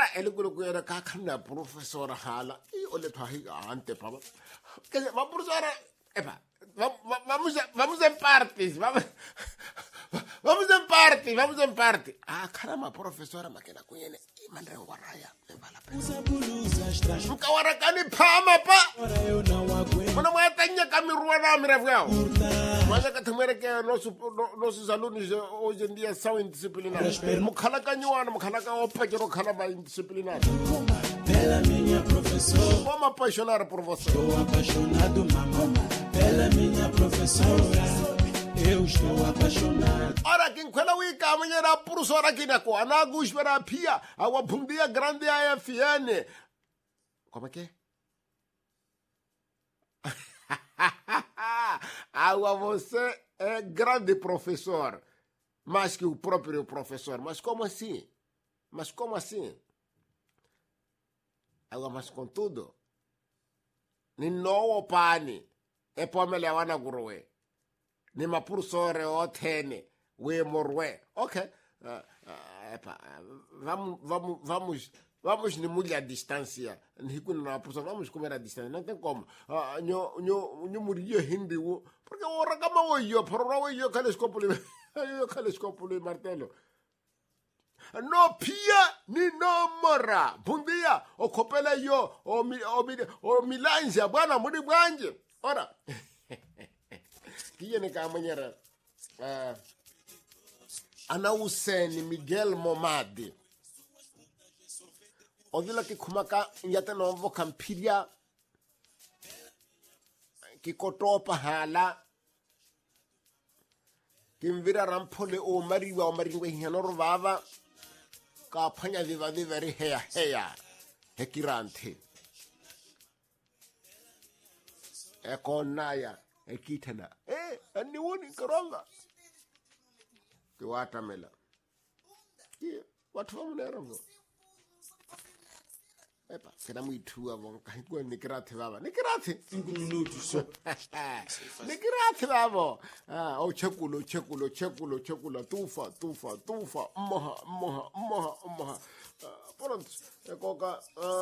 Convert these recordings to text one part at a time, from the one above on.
Ora elukulo era kakana professor hala. E ole tahi ante papa. Que va professora, epa. Vamos em partes, vamos em parte. Ah, caramba, professora, makena kuyene imandre waraya, embala pena. Mukawara kani pama pa. Mana mwatanya kamiruwa na mirafyao. Mas que também que nossos alunos hoje em dia são indisciplinados. Mukhalaka nyuana, mukhalaka opa que mukhalaka indisciplinado. Pela minha professora, Como apaixonar por você? estou apaixonado, mamãe. Pela minha professora, eu estou apaixonado. Ora, quem quando wika amanhã era professora aqui na coa, na guspera pia, a bundia grande AFN. Como é que é? Agora você é grande professor, mais que o próprio professor. Mas como assim? Agora, mas contudo, ni no pani, e pomele wana guruwe. Ni mapurusore o tene, we morwe. Ok. Vamos ni mulher a distância. Vamos comer a distância. Não tem como. Nho murio hindi wo. Porque o ragama o yo, pero o yo calescopo martelo. No pia ni no mora. Bundia o kopela yo o milanza bwana muri bwanje. Ora. Kiye ne kamanyera. Ana Hussein Miguel Momadi. Odila ki kumaka yata no vo kampiria ki kotopa hala kimvira rampole o maringwe hinoro vava ka phanya viva ri heya hekirante ekonaya ekitana ani woni karonga ki watamela watu wamuneravo epa kena muitua vonka hikuwa nikirate baba nikirate 5 minutos só. nikirate baba o chekulo tufa moha pronto ekoka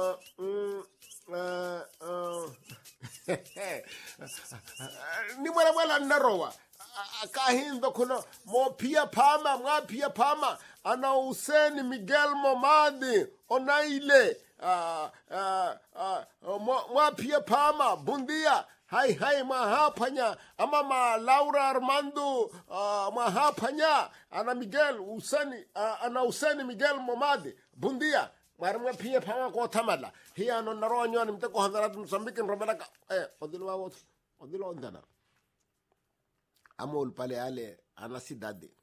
ni mwala narowa kahindo kuna mwa pia pama ana Hussein Miguel Momadi onaile mwa pia pama bundia hai mahapanya ama ma Laura Armando mahapanya ana Hussein Miguel Momadi bundia marmwa pia pama ko tamala hiya no naronyo ni mteko hadarat Mozambique romelaka odilo ondana amol pale ale ana sidade